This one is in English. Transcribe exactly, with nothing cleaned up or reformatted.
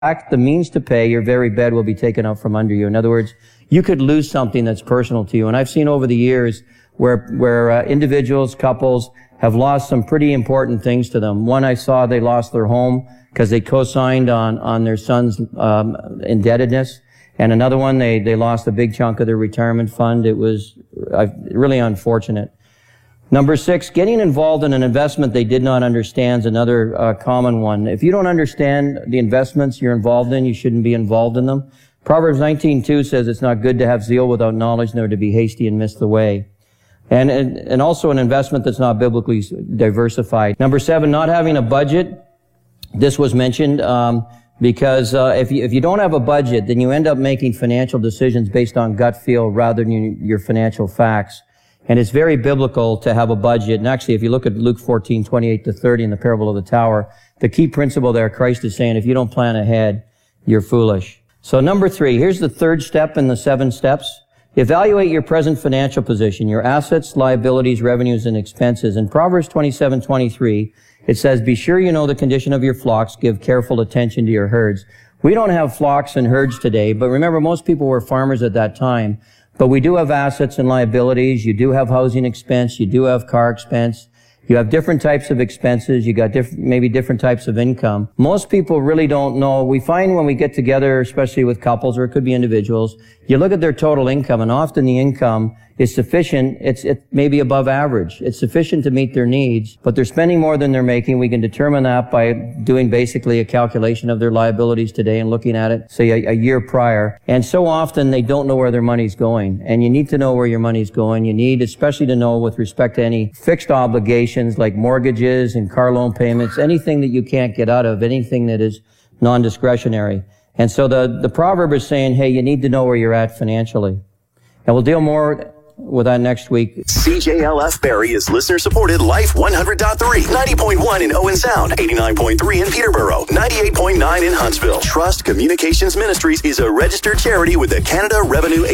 lack the means to pay, your very bed will be taken out from under you. In other words, you could lose something that's personal to you. And I've seen over the years where where uh, individuals, couples have lost some pretty important things to them. One I saw, they lost their home because they co-signed on on their son's um, indebtedness. And another one, they they lost a big chunk of their retirement fund. It was uh, really unfortunate. Number six, getting involved in an investment they did not understand is another uh, common one. If you don't understand the investments you're involved in, you shouldn't be involved in them. Proverbs nineteen two says it's not good to have zeal without knowledge, nor to be hasty and miss the way. And, and, and also an investment that's not biblically diversified. Number seven, not having a budget. This was mentioned um, because uh, if you, if you don't have a budget, then you end up making financial decisions based on gut feel rather than your financial facts. And it's very biblical to have a budget. And actually, if you look at Luke fourteen, twenty-eight to thirty in the parable of the tower, the key principle there, Christ is saying, if you don't plan ahead, you're foolish. So number three, here's the third step in the seven steps. Evaluate your present financial position, your assets, liabilities, revenues, and expenses. In Proverbs twenty-seven twenty-three, it says, be sure you know the condition of your flocks, give careful attention to your herds. We don't have flocks and herds today, but remember, most people were farmers at that time. But we do have assets and liabilities. You do have housing expense. You do have car expense. You have different types of expenses. You got different, maybe different types of income. Most people really don't know. We find when we get together, especially with couples, or it could be individuals, you look at their total income, and often the income is sufficient. It's, it maybe above average. It's sufficient to meet their needs, but they're spending more than they're making. We can determine that by doing basically a calculation of their liabilities today and looking at it, say, a, a year prior. And so often they don't know where their money's going. And you need to know where your money's going. You need especially to know with respect to any fixed obligations like mortgages and car loan payments, anything that you can't get out of, anything that is non-discretionary. And so the, the proverb is saying, hey, you need to know where you're at financially. And we'll deal more with that next week. C J L F Barrie is listener-supported Life one hundred point three, ninety point one in Owen Sound, eighty-nine point three in Peterborough, ninety-eight point nine in Huntsville. Trust Communications Ministries is a registered charity with the Canada Revenue